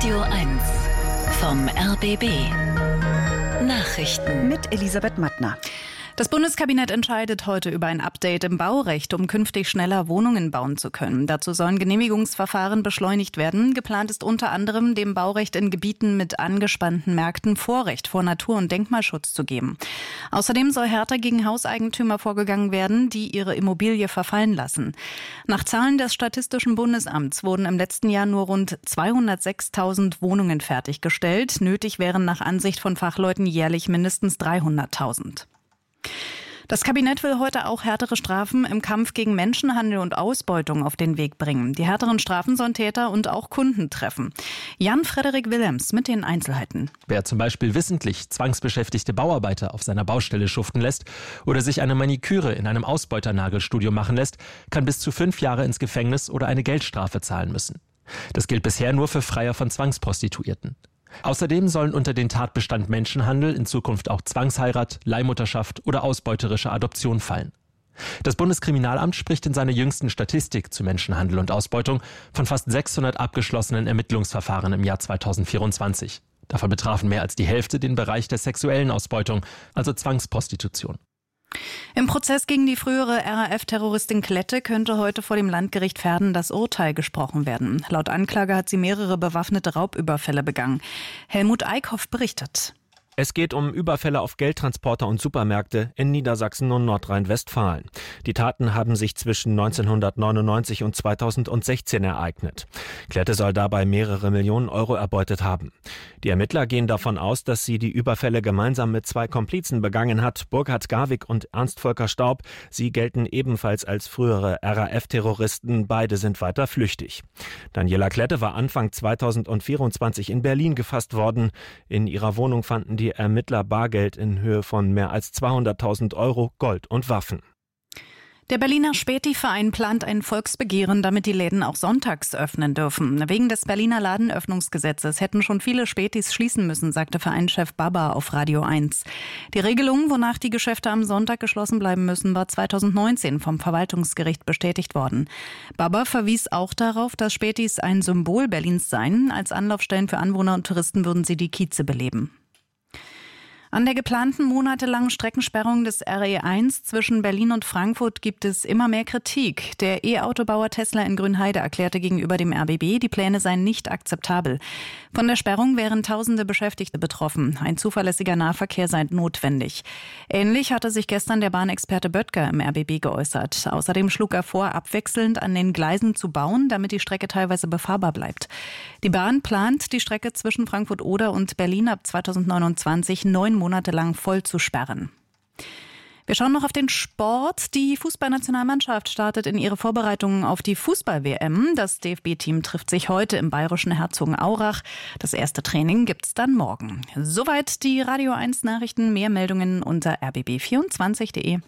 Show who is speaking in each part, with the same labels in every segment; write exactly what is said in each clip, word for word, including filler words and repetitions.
Speaker 1: Radio eins vom R B B. Nachrichten
Speaker 2: mit Elisabeth Mattner.
Speaker 3: Das Bundeskabinett entscheidet heute über ein Update im Baurecht, um künftig schneller Wohnungen bauen zu können. Dazu sollen Genehmigungsverfahren beschleunigt werden. Geplant ist unter anderem, dem Baurecht in Gebieten mit angespannten Märkten Vorrecht vor Natur- und Denkmalschutz zu geben. Außerdem soll härter gegen Hauseigentümer vorgegangen werden, die ihre Immobilie verfallen lassen. Nach Zahlen des Statistischen Bundesamts wurden im letzten Jahr nur rund zweihundertsechstausend Wohnungen fertiggestellt. Nötig wären nach Ansicht von Fachleuten jährlich mindestens dreihunderttausend. Das Kabinett will heute auch härtere Strafen im Kampf gegen Menschenhandel und Ausbeutung auf den Weg bringen. Die härteren Strafen sollen Täter und auch Kunden treffen. Jan-Frederik Willems mit den Einzelheiten.
Speaker 4: Wer zum Beispiel wissentlich zwangsbeschäftigte Bauarbeiter auf seiner Baustelle schuften lässt oder sich eine Maniküre in einem Ausbeuternagelstudio machen lässt, kann bis zu fünf Jahre ins Gefängnis oder eine Geldstrafe zahlen müssen. Das gilt bisher nur für Freier von Zwangsprostituierten. Außerdem sollen unter den Tatbestand Menschenhandel in Zukunft auch Zwangsheirat, Leihmutterschaft oder ausbeuterische Adoption fallen. Das Bundeskriminalamt spricht in seiner jüngsten Statistik zu Menschenhandel und Ausbeutung von fast sechshundert abgeschlossenen Ermittlungsverfahren im Jahr zweitausendvierundzwanzig. Davon betrafen mehr als die Hälfte den Bereich der sexuellen Ausbeutung, also Zwangsprostitution.
Speaker 3: Im Prozess gegen die frühere R A F-Terroristin Klette könnte heute vor dem Landgericht Verden das Urteil gesprochen werden. Laut Anklage hat sie mehrere bewaffnete Raubüberfälle begangen. Helmut Eickhoff berichtet.
Speaker 5: Es geht um Überfälle auf Geldtransporter und Supermärkte in Niedersachsen und Nordrhein-Westfalen. Die Taten haben sich zwischen neunzehnhundertneunundneunzig und zweitausendsechzehn ereignet. Klette soll dabei mehrere Millionen Euro erbeutet haben. Die Ermittler gehen davon aus, dass sie die Überfälle gemeinsam mit zwei Komplizen begangen hat, Burkhard Garwig und Ernst-Volker Staub. Sie gelten ebenfalls als frühere R A F-Terroristen. Beide sind weiter flüchtig. Daniela Klette war Anfang zweitausendvierundzwanzig in Berlin gefasst worden. In ihrer Wohnung fanden die Die Ermittler Bargeld in Höhe von mehr als zweihunderttausend Euro, Gold und Waffen.
Speaker 3: Der Berliner Späti-Verein plant ein Volksbegehren, damit die Läden auch sonntags öffnen dürfen. Wegen des Berliner Ladenöffnungsgesetzes hätten schon viele Spätis schließen müssen, sagte Vereinschef Baba auf Radio eins. Die Regelung, wonach die Geschäfte am Sonntag geschlossen bleiben müssen, war zweitausendneunzehn vom Verwaltungsgericht bestätigt worden. Baba verwies auch darauf, dass Spätis ein Symbol Berlins seien. Als Anlaufstellen für Anwohner und Touristen würden sie die Kieze beleben. An der geplanten monatelangen Streckensperrung des R E eins zwischen Berlin und Frankfurt gibt es immer mehr Kritik. Der E-Autobauer Tesla in Grünheide erklärte gegenüber dem R B B, die Pläne seien nicht akzeptabel. Von der Sperrung wären tausende Beschäftigte betroffen. Ein zuverlässiger Nahverkehr sei notwendig. Ähnlich hatte sich gestern der Bahnexperte Böttger im R B B geäußert. Außerdem schlug er vor, abwechselnd an den Gleisen zu bauen, damit die Strecke teilweise befahrbar bleibt. Die Bahn plant, die Strecke zwischen Frankfurt-Oder und Berlin ab zweitausendneunundzwanzig neun Monate lang voll zu sperren. Wir schauen noch auf den Sport. Die Fußballnationalmannschaft startet in ihre Vorbereitungen auf die Fußball-W M. Das D F B-Team trifft sich heute im bayerischen Herzogenaurach. Das erste Training gibt's dann morgen. Soweit die Radio eins Nachrichten. Mehr Meldungen unter r b b vierundzwanzig punkt de.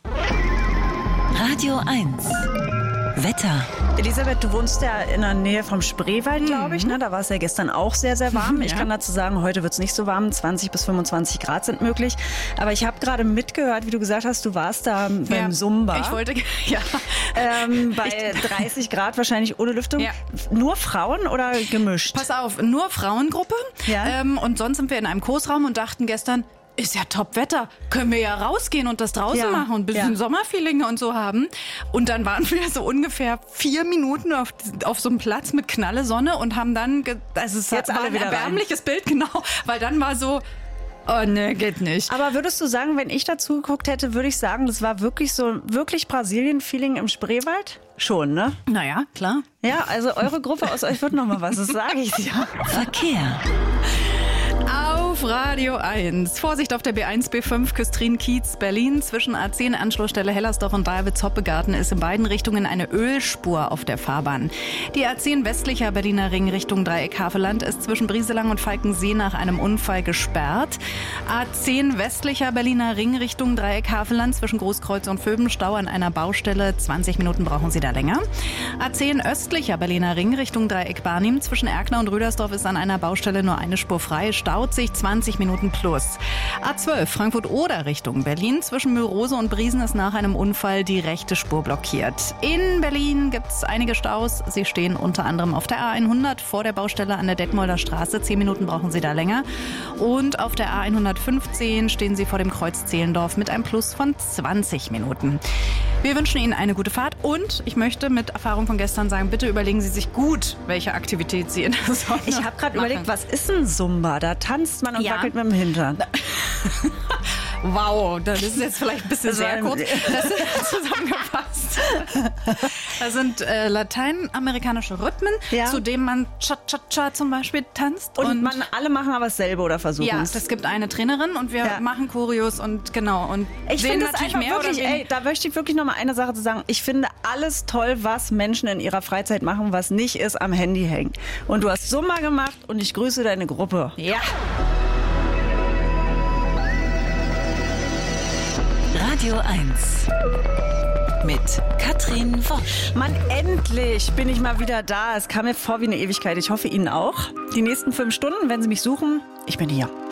Speaker 1: Radio eins Wetter.
Speaker 2: Elisabeth, du wohnst ja in der Nähe vom Spreewald, glaube ich. Ne? Da war es ja gestern auch sehr, sehr warm. Ich
Speaker 3: ja.
Speaker 2: kann dazu sagen, heute wird es nicht so warm. zwanzig bis fünfundzwanzig Grad sind möglich. Aber ich habe gerade mitgehört, wie du gesagt hast, du warst da beim
Speaker 3: ja,
Speaker 2: Zumba.
Speaker 3: Ich wollte, ja.
Speaker 2: Ähm, bei dreißig Grad wahrscheinlich ohne Lüftung.
Speaker 3: Ja.
Speaker 2: Nur Frauen oder gemischt?
Speaker 3: Pass auf, nur Frauengruppe.
Speaker 2: Ja.
Speaker 3: Ähm, und sonst sind wir in einem Kursraum und dachten gestern, ist ja Top-Wetter. Können wir ja rausgehen und das draußen
Speaker 2: ja,
Speaker 3: machen und ein bisschen
Speaker 2: ja.
Speaker 3: Sommerfeeling und so haben. Und dann waren wir so ungefähr vier Minuten auf, auf so einem Platz mit knalle Sonne und haben dann, ge- also es
Speaker 2: Jetzt
Speaker 3: war
Speaker 2: alle
Speaker 3: ein
Speaker 2: wieder
Speaker 3: erbärmliches Bild, genau, weil dann war so, oh ne, geht nicht.
Speaker 2: Aber würdest du sagen, wenn ich dazu geguckt hätte, würde ich sagen, das war wirklich so, wirklich Brasilien-Feeling im Spreewald? Schon, ne?
Speaker 3: Naja, klar.
Speaker 2: Ja, also eure Gruppe aus euch wird noch mal was, das sage ich dir.
Speaker 1: Verkehr.
Speaker 3: Auf Radio eins. Vorsicht auf der B eins B fünf Küstrin-Kiez Berlin. Zwischen A zehn Anschlussstelle Hellersdorf und Davids-Hoppegarten ist in beiden Richtungen eine Ölspur auf der Fahrbahn. Die A zehn westlicher Berliner Ring Richtung Dreieck Havelland ist zwischen Brieselang und Falkensee nach einem Unfall gesperrt. A zehn westlicher Berliner Ring Richtung Dreieck Havelland zwischen Großkreuz und Vöbenstau an einer Baustelle. zwanzig Minuten brauchen Sie da länger. A zehn östlicher Berliner Ring Richtung Dreieck Barnim zwischen Erkner und Rüdersdorf ist an einer Baustelle nur eine Spur frei. Staut sich zwanzig zwanzig Minuten plus. A zwölf Frankfurt-Oder Richtung Berlin. Zwischen Mülrose und Briesen ist nach einem Unfall die rechte Spur blockiert. In Berlin gibt es einige Staus. Sie stehen unter anderem auf der A hundert vor der Baustelle an der Detmolder Straße. Zehn Minuten brauchen Sie da länger. Und auf der A hundertfünfzehn stehen Sie vor dem Kreuz Zehlendorf mit einem Plus von zwanzig Minuten. Wir wünschen Ihnen eine gute Fahrt und ich möchte mit Erfahrung von gestern sagen, bitte überlegen Sie sich gut, welche Aktivität Sie in der Sonne
Speaker 2: Ich habe gerade überlegt, was ist ein Zumba? Da tanzt man und
Speaker 3: Ja.
Speaker 2: wackelt mit dem Hintern.
Speaker 3: Wow, das ist jetzt vielleicht ein bisschen
Speaker 2: Das
Speaker 3: sehr
Speaker 2: war-
Speaker 3: kurz. Das ist zusammengefasst. Das sind äh, lateinamerikanische Rhythmen,
Speaker 2: Ja.
Speaker 3: zu denen man Cha-Cha-Cha zum Beispiel tanzt.
Speaker 2: Und, man, alle machen aber dasselbe oder versuchen
Speaker 3: ja,
Speaker 2: es.
Speaker 3: es gibt eine Trainerin und wir
Speaker 2: Ja.
Speaker 3: machen Choreos und genau. Und
Speaker 2: Ich
Speaker 3: sehen
Speaker 2: finde das
Speaker 3: natürlich
Speaker 2: einfach
Speaker 3: mehr
Speaker 2: wirklich,
Speaker 3: oder weniger.
Speaker 2: ey, da möchte ich wirklich noch mal eine Sache zu sagen. Ich finde alles toll, was Menschen in ihrer Freizeit machen, was nicht ist am Handy hängen. Und du hast Zumba gemacht und ich grüße deine Gruppe.
Speaker 3: Ja.
Speaker 1: Radio eins. Mit Katrin Wosch.
Speaker 2: Mann, endlich bin ich mal wieder da. Es kam mir vor wie eine Ewigkeit. Ich hoffe Ihnen auch. Die nächsten fünf Stunden, wenn Sie mich suchen, ich bin hier.